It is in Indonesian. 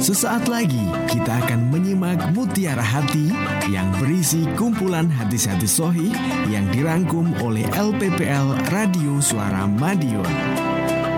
Sesaat lagi kita akan menyimak Mutiara Hati yang berisi kumpulan hadis-hadis sahih yang dirangkum oleh LPPL Radio Suara Madiun.